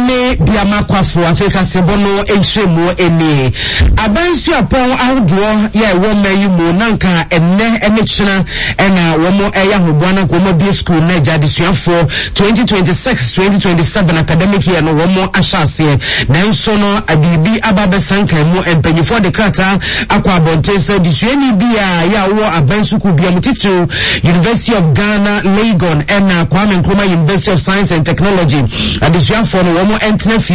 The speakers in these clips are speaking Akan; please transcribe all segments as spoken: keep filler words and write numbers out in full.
me biama kwafo Africa sebono enhwemu eni abansu apon ahodo ye wo mayi mu nanka enne emechina ena wo mo eya hoboana ko mo bi school na jadisuafo twenty twenty-six twenty twenty-seven academic year no wo mo ahyase nanso no abibi ababesankan mu empanyifo de krata akwa abonte se disuani bia ya wo abansu ku bia mutitu University of Ghana Legon ena Kwame Nkrumah University of Science and Technology adisuafo no wo mo entnefi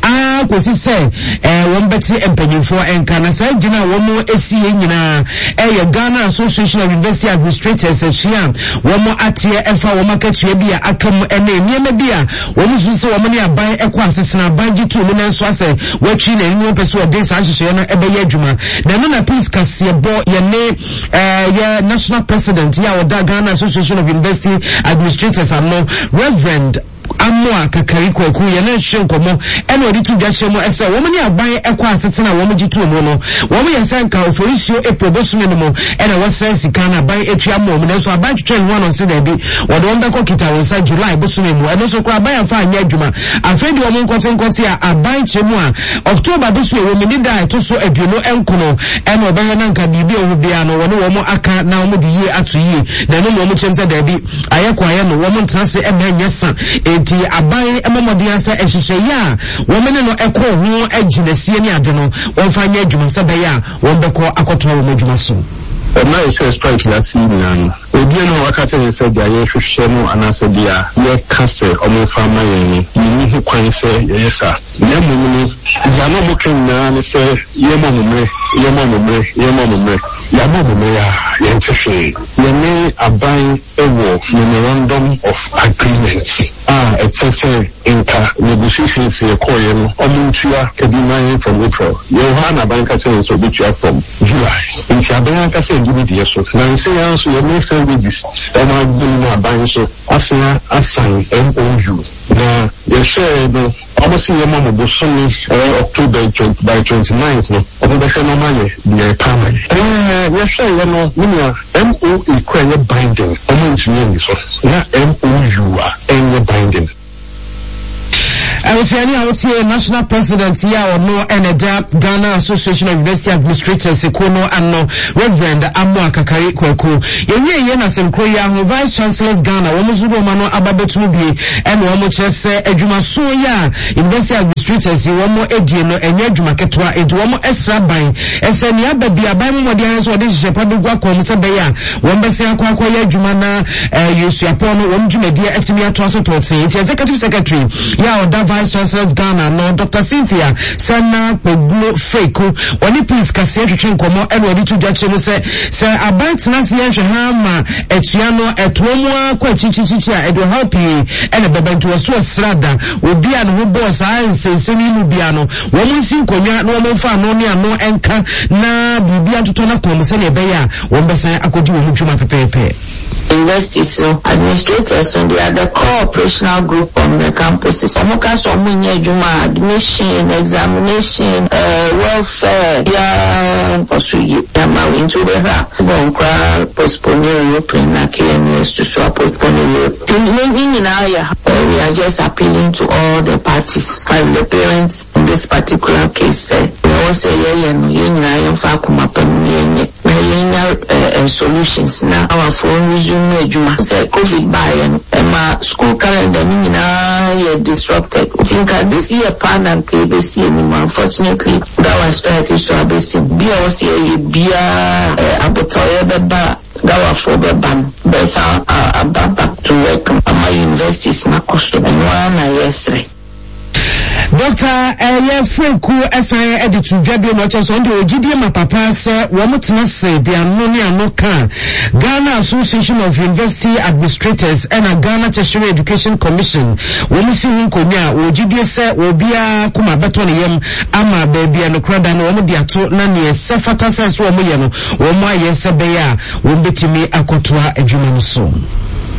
a kwesi se eh wo mbeti empanyifo enka na sai gina wo mo esie nyina eh Ghana Association of University Administrators ehia wo mo atie efa wo makatue bia akam ene niema bia wo mo zuse wo mo ne aban ekwa asesena banji tu mo nanso ase watwi na ni pese wo de san hyehyɛ no ebeye adwuma na no na peace kasebo ye ne eh ye national president ya wo da Ghana Association of University Administrators ano Reverend Amwa kakari kwaku ye na hye nkomo ene odi tu gya hye mo ese wo mo ne aban ekwa asetena wo mo gitu mo no wo mo yensanka oforisio eprobosume no mo ene wo sense kana aban etua mo mo nanso aban twetwe no no se da bi wo de wonda ko kita wo sa July bosume mo ene so kwa aban afa anya adwuma afedi wo mo nkote nkote a aban chemu a October bosume wo mo ni da to so aduno enkono ene oban na nka bibi o bia no wo ne wo mo aka na wo mo di yi ato yi na no mo mo chemse da bi ayekwa aye no wo mo ntrase ebe nyesa enti aban emomodi asa ehyehyeye a wo mene no ekọ ho aginasie ni ade no wo fa nya adwuma se be ya wo beko akoto wo adwuma so na ise strike na si nan obi no wakati ne se dia ye hwehwe no anase dia ye kase omo fama ye ni ni hu kwan se ye sa na mumuni ya no mo ken na ne se ye mo mumre ye mo mumre ye mo mumre ya mo mumre ya ye ntehwe ye ne aban ewo memorandum of agreement ah it's a inka negotiations ye ko ye no omo ntua kedimai from April ye ha na banka chen so bitua from July nti aban ka se give the so na say also you may say with this and I do not buy so asina assign M O U na you share no almost your mama was sunny October by twenty-ninth no obo be say no money the time eh you share you know me M O U kwanye binding omo ntumi so na M O U a enye binding I was saying I would say national president here or no Eneda Ghana Association of University Administrators Ekono and no Reverend Amwa Kakari Kwaku. Yenye yena senkro ya ho Vice Chancellors Ghana womuzuru mano ababetu bi and womo chese edwuma so ya University Administrators womo edie no enye edwuma ketwa edu womo esra ban ese ni ababi aban mo de anso de hyepa be gwa kom se be ya wombese akwa akwa ya edwuma na yesu apono wom dwumadi atimi ato aso totse executive secretary ya oda Vice Chancellors Ghana no Doctor Cynthia Sana Poglo Feko woni please kase twetwe nkomo ene wodi tu gya chemu se se abantena se yenhwe ha ma etua no etomu akwa chichichichi a edo help yi ene bebantu so srada obi a no ho boss a nsensemi mu bia no wo mu nsi nkonwa no wo mfa no ne ano enka na bibia ntoto na kom se ne be ya wo besan akodi wo mu dwuma pepepe universities so administrators on the other co-operational group on the campuses. Omuka so munye juma admission, examination, uh, welfare, yeah, posuyi yama into the ha. Bonkra postpone European na K M U S to so postpone Europe. We are just appealing to all the parties as the parents in this particular case say. We all say yeah yeah no yeah yeah kuma penye yeah solutions now our phone resume ejuma say COVID by and my school calendar ni na ye disrupted. Think this year pan and K B C anymore. Unfortunately that was strike is so abesi be also ye be abotoye beba gawa for the ban besa ababa to work at my universities na koso enwa na yesre. Doctor Eye Franku Esan editu dwabio no chaso ndi ogidie mapapa se wo mutena se de anoni anoka Ghana Association of University Administrators and Ghana Tertiary Education Commission wo musi nkonya ogidie se obia kuma beto ne yem ama baabia no krada no wo de ato na ne sefata sense wo mo ye no wo mo aye se be ya wo betimi akotoa adwuma no so.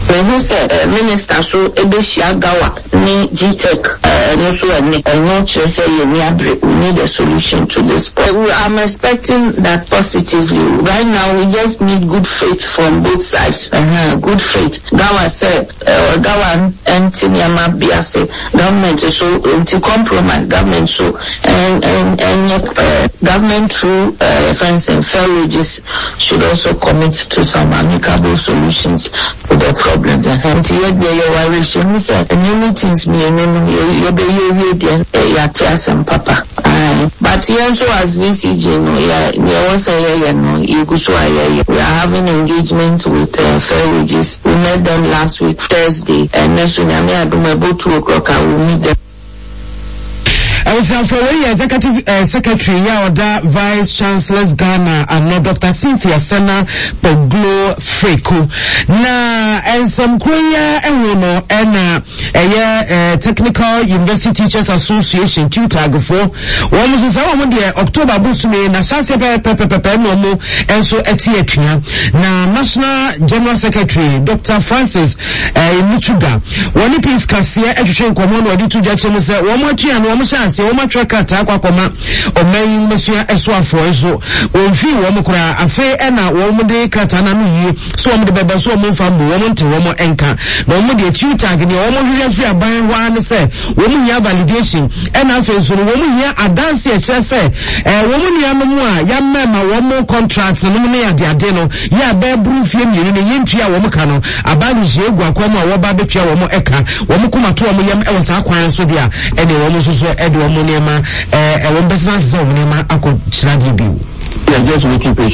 Me who said uh, minister so Ebeshia Gawa ni G Tech uh no so and no say we need a solution to this. But I'm expecting that positively. Right now we just need good faith from both sides. Uh-huh, good faith. Gawa said uh, Gawa and Tinyama Biase government so to compromise government so and and and uh, government through uh, friends and fair wages should also commit to some amicable solutions to the problem. And here be your wish you say new meetings me no you be you there ya class and papa. But here also as V C G no yeah we say yeah no you go so we are having engagement with uh, fair wages. We met them last week Thursday and next week I may do my about two o'clock I will meet them. I was for a executive uh, secretary Yaoda Vice Chancellor's Ghana and no Doctor Cynthia Sena Poglo Freku. Na and some Korea and Wono and a Technical University Teachers Association tutor for one of the October Busumi na Sase Pepe Pepe Nomo and so Etietria. Na National General Secretary Doctor Francis Michuga. One piece Cassia Education Command or Ditu Jackson said one more and one more se woma traka ta kwa koma omayin mesua eso afo so onfi wo kura afi ena wo mu de krata na no yi so wo de beba so wo mfa mbo wo nte wo enka na wo de tutor gni wo mo hwehwe fi aban wa ne se wo mu nya validation ena afi so wo mu nya adanse e kire se eh wo mu nya no a ya mema wo mo contract no ne ya de ade no ya ba bru fie miru ne yintua wo mu ka no abali je egu akwa wo ba betua wo mo eka wo mu kuma to wo mo yam e wo sa kwan so dia ene wo mu so so e de wo mo nema eh e wo business so mo nema akọ chira di bi. We are just waiting